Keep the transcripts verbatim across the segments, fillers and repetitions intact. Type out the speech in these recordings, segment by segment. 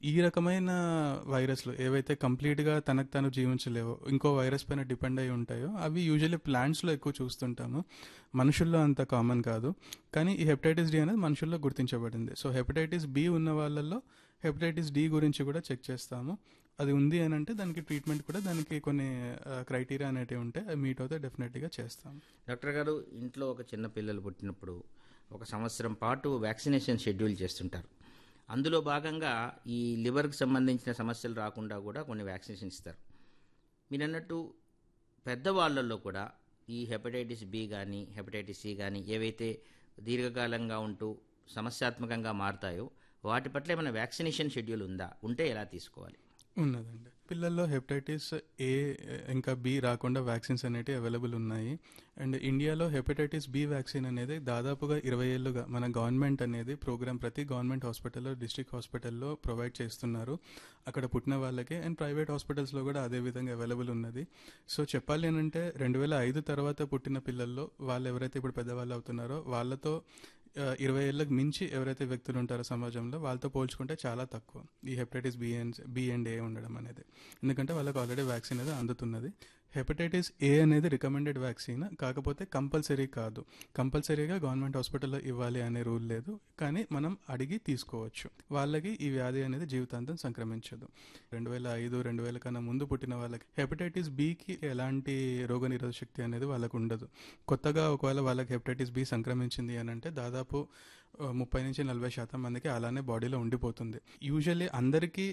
ఈ రకమైన వైరస్లు ఏవైతే కంప్లీట్గా తనకు తాను జీవించలేవో, ఇంకో వైరస్ పైన డిపెండ్ అయి ఉంటాయో, అవి యూజువల్లీ ప్లాంట్స్లో ఎక్కువ చూస్తుంటాము. మనుషుల్లో అంత కామన్ కాదు. కానీ ఈ హెపటైటిస్ డి అనేది మనుషుల్లో గుర్తించబడింది. సో హెపటైటిస్ బి ఉన్న వాళ్ళల్లో హెపటైటిస్ డి గురించి కూడా చెక్ చేస్తాము. అది ఉంది అని అంటే దానికి ట్రీట్మెంట్ కూడా, దానికి కొన్ని క్రైటీరియా అనేటివి ఉంటాయి, అవి మీట్ అవుతే డెఫినెట్గా చేస్తాం. డాక్టర్ గారు, ఇంట్లో ఒక చిన్న పిల్లలు పుట్టినప్పుడు ఒక సంవత్సరం పాటు వ్యాక్సినేషన్ షెడ్యూల్ చేస్తుంటారు. అందులో భాగంగా ఈ లివర్కి సంబంధించిన సమస్యలు రాకుండా కూడా కొన్ని వ్యాక్సినేషన్ ఇస్తారు. మీరు అన్నట్టు పెద్దవాళ్ళల్లో కూడా ఈ హెపటైటిస్ బి కానీ హెపటైటిస్ సి కానీ ఏవైతే దీర్ఘకాలంగా ఉంటూ సమస్యాత్మకంగా మారుతాయో వాటి పట్ల ఏమైనా వ్యాక్సినేషన్ షెడ్యూల్ ఉందా? ఉంటే ఎలా తీసుకోవాలి? ఉన్నదండి. పిల్లల్లో హెపటైటిస్ ఏ ఇంకా బి రాకుండా వ్యాక్సిన్స్ అనేవి అవైలబుల్ ఉన్నాయి. అండ్ ఇండియాలో హెపటైటిస్ బి వ్యాక్సిన్ అనేది దాదాపుగా ఇరవై ఏళ్ళుగా మన గవర్నమెంట్ అనేది ప్రోగ్రామ్ ప్రతి గవర్నమెంట్ హాస్పిటల్లో, డిస్ట్రిక్ట్ హాస్పిటల్లో ప్రొవైడ్ చేస్తున్నారు అక్కడ పుట్టిన వాళ్ళకి. అండ్ ప్రైవేట్ హాస్పిటల్స్లో కూడా అదే విధంగా అవైలబుల్ ఉన్నది. సో చెప్పాలి ఏంటంటే రెండు వేల ఐదు తర్వాత పుట్టిన పిల్లల్లో వాళ్ళు ఎవరైతే ఇప్పుడు పెద్దవాళ్ళు అవుతున్నారో వాళ్ళతో ఇరవై ఏళ్ళకి మించి ఎవరైతే వ్యక్తులు ఉంటారో సమాజంలో వాళ్ళతో పోల్చుకుంటే చాలా తక్కువ ఈ hepatitis B and B and ఏ ఉండడం అనేది. ఎందుకంటే వాళ్ళకి ఆల్రెడీ వ్యాక్సిన్ అనేది అందుతున్నది. హెపటైటిస్ ఏ అనేది రికమెండెడ్ వ్యాక్సిన్, కాకపోతే కంపల్సరీ కాదు. కంపల్సరీగా గవర్నమెంట్ హాస్పిటల్లో ఇవ్వాలి అనే రూల్ లేదు, కానీ మనం అడిగి తీసుకోవచ్చు. వాళ్ళకి ఈ వ్యాధి అనేది జీవితాంతం సంక్రమించదు. రెండు వేల ఐదు రెండు వేల కన్నా ముందు పుట్టిన వాళ్ళకి హెపటైటిస్ బికి ఎలాంటి రోగనిరోధక శక్తి అనేది వాళ్ళకు ఉండదు. కొత్తగా ఒకవేళ వాళ్ళకి హెపటైటిస్ బి సంక్రమించింది అని అంటే దాదాపు ముప్పై నుంచి నలభై శాతం మందికి అలానే బాడీలో ఉండిపోతుంది. యూజువల్లీ అందరికీ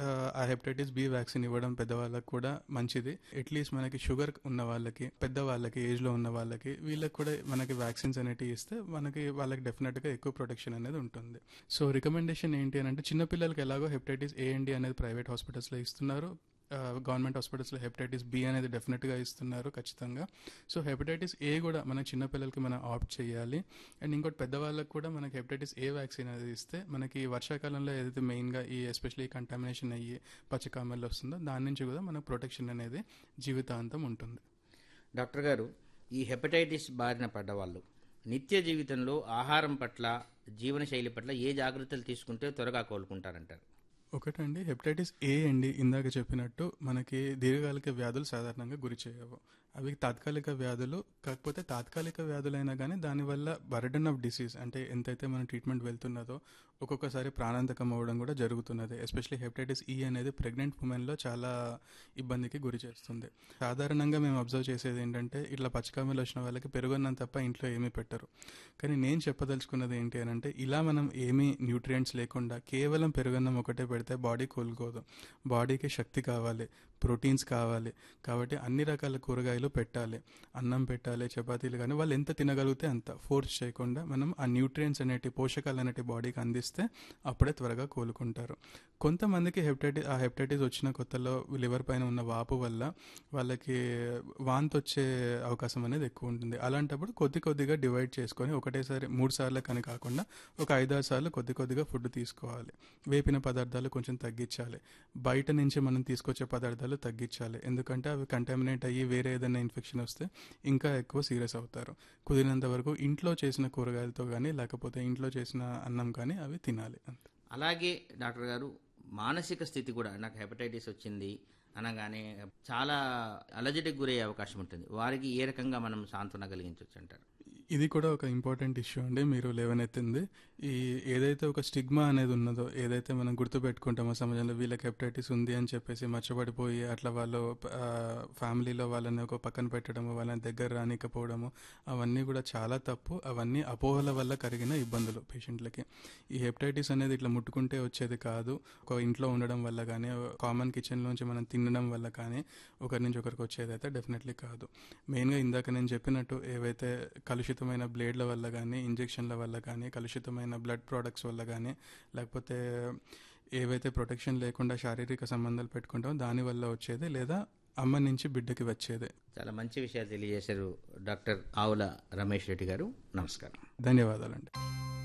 ఆ హెపటైటిస్ బి వ్యాక్సిన్ ఇవ్వడం పెద్దవాళ్ళకి కూడా మంచిది. అట్లీస్ట్ మనకి షుగర్ ఉన్న వాళ్ళకి, పెద్దవాళ్ళకి, ఏజ్లో ఉన్న వాళ్ళకి, వీళ్ళకి కూడా మనకి వ్యాక్సిన్స్ అనేటివి ఇస్తే మనకి వాళ్ళకి డెఫినెట్గా ఎక్కువ ప్రొటెక్షన్ అనేది ఉంటుంది. సో రికమెండేషన్ ఏంటి అని అంటే చిన్నపిల్లలకి ఎలాగో హెపటైటిస్ ఏ అండ్ డి అనేది ప్రైవేట్ హాస్పిటల్స్లో ఇస్తున్నారు, గవర్నమెంట్ హాస్పిటల్స్లో హెపటైటిస్ బి అనేది డెఫినెట్గా ఇస్తున్నారు ఖచ్చితంగా. సో హెపటైటిస్ ఏ కూడా మన చిన్నపిల్లలకి మనం ఆప్ట్ చేయాలి. అండ్ ఇంకోటి పెద్దవాళ్ళకి కూడా మనకి హెపటైటిస్ ఏ వ్యాక్సిన్ అనేది ఇస్తే మనకి వర్షాకాలంలో ఏదైతే మెయిన్గా ఈ ఎస్పెషల్లీ కంటామినేషన్ అయ్యి పచ్చకామెల్లో వస్తుందో దాని నుంచి కూడా మనకు ప్రొటెక్షన్ అనేది జీవితాంతం ఉంటుంది. డాక్టర్ గారు, ఈ హెపటైటిస్ బారిన పడ్డవాళ్ళు నిత్య జీవితంలో ఆహారం పట్ల, జీవనశైలి పట్ల ఏ జాగ్రత్తలు తీసుకుంటే త్వరగా కోలుకుంటారంటారు? ఒకటండి, హెపటైటిస్ ఏ అండి ఇందాక చెప్పినట్టు మనకి దీర్ఘకాలిక వ్యాధులు సాధారణంగా గురి చేయవు. అవి తాత్కాలిక వ్యాధులు. కాకపోతే తాత్కాలిక వ్యాధులైనా కానీ దానివల్ల బర్డెన్ ఆఫ్ డిసీజ్ అంటే ఎంతైతే మన ట్రీట్మెంట్ వెళ్తున్నదో ఒక్కొక్కసారి ప్రాణాంతకం అవ్వడం కూడా జరుగుతున్నది. ఎస్పెషల్లీ హెపటైటిస్ ఈ అనేది ప్రెగ్నెంట్ ఉమెన్లో చాలా ఇబ్బందికి గురి చేస్తుంది. సాధారణంగా మేము అబ్జర్వ్ చేసేది ఏంటంటే ఇట్లా పచ్చకామెలు వచ్చిన వాళ్ళకి పెరుగన్నం తప్ప ఇంట్లో ఏమీ పెట్టరు. కానీ నేను చెప్పదలుచుకున్నది ఏంటి అని అంటే ఇలా మనం ఏమీ న్యూట్రియంట్స్ లేకుండా కేవలం పెరుగన్నం ఒకటే పెడితే బాడీ కోలుకోదు. బాడీకి శక్తి కావాలి, ప్రోటీన్స్ కావాలి. కాబట్టి అన్ని రకాల కూరగాయలు పెట్టాలి, అన్నం పెట్టాలి, చపాతీలు కానీ వాళ్ళు ఎంత తినగలిగితే అంత ఫోర్స్ చేయకుండా మనం ఆ న్యూట్రియంట్స్ అనేటి, పోషకాలు అనేటి బాడీకి అందిస్తే అప్పుడే త్వరగా కోలుకుంటారు. కొంతమందికి హెపటైటిస్ ఆ హెపటైటిస్ వచ్చిన కొత్తలో లివర్ పైన ఉన్న వాపు వల్ల వాళ్ళకి వాంతి వచ్చే అవకాశం అనేది ఎక్కువ ఉంటుంది. అలాంటప్పుడు కొద్ది కొద్దిగా డివైడ్ చేసుకొని ఒకటేసారి మూడు సార్లు కానీ కాకుండా ఒక ఐదారు సార్లు కొద్ది కొద్దిగా ఫుడ్ తీసుకోవాలి. వేపిన పదార్థాలు కొంచెం తగ్గించాలి. బయట నుంచి మనం తీసుకొచ్చే పదార్థాలు తగ్గించాలి. ఎందుకంటే అవి కంటామినేట్ అయ్యి వేరే ఏదైనా ఇన్ఫెక్షన్ వస్తే ఇంకా ఎక్కువ సీరియస్ అవుతారు. కుదిరినంత వరకు ఇంట్లో చేసిన కూరగాయలతో కానీ లేకపోతే ఇంట్లో చేసిన అన్నం కానీ అవి తినాలి. అలాగే డాక్టర్ గారు, మానసిక స్థితి కూడా, నాకు హెపటైటిస్ వచ్చింది అనగానే చాలా అలజడికి గురయ్యే అవకాశం ఉంటుంది. వారికి ఏ రకంగా మనం సాంత్వన కలిగించవచ్చు అంటారు? ఇది కూడా ఒక ఇంపార్టెంట్ ఇష్యూ అండి మీరు లేవనెత్తింది. ఈ ఏదైతే ఒక స్టిగ్మా అనేది ఉన్నదో, ఏదైతే మనం గుర్తుపెట్టుకుంటామో సమాజంలో వీళ్ళకి హెపటైటిస్ ఉంది అని చెప్పేసి మర్చిపడిపోయి అట్లా వాళ్ళు ఫ్యామిలీలో వాళ్ళని ఒక పక్కన పెట్టడము, వాళ్ళని దగ్గర రానికపోవడము, అవన్నీ కూడా చాలా తప్పు. అవన్నీ అపోహల వల్ల కలిగిన ఇబ్బందులు పేషెంట్లకి. ఈ హెపటైటిస్ అనేది ఇట్లా ముట్టుకుంటే వచ్చేది కాదు. ఒక ఇంట్లో ఉండడం వల్ల కానీ, కామన్ కిచెన్లోంచి మనం తినడం వల్ల కానీ ఒకరి నుంచి ఒకరికి వచ్చేది అయితే డెఫినెట్లీ కాదు. మెయిన్గా ఇందాక నేను చెప్పినట్టు ఏవైతే కలుషితమైన బ్లేడ్ల వల్ల కానీ, ఇంజెక్షన్ల వల్ల కానీ, కలుషితమైన బ్లడ్ ప్రోడక్ట్స్ వల్ల కానీ, లేకపోతే ఏవైతే ప్రొటెక్షన్ లేకుండా శారీరక సంబంధాలు పెట్టుకుంటామో దానివల్ల వచ్చేది, లేదా అమ్మ నుంచి బిడ్డకి వచ్చేది. చాలా మంచి విషయాలు తెలియజేశారు డాక్టర్ ఆవుల రమేష్ రెడ్డి గారు. నమస్కారం. ధన్యవాదాలండి.